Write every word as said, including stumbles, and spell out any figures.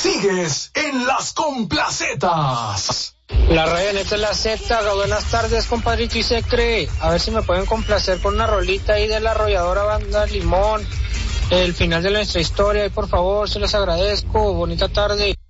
Sigues en Las Complacetas. La Rayaneta es la Z. Buenas tardes, compadrito y Secre. A ver si me pueden complacer con una rolita ahí de la arrolladora Banda Limón. El final de nuestra historia, y por favor, se los agradezco. Bonita tarde.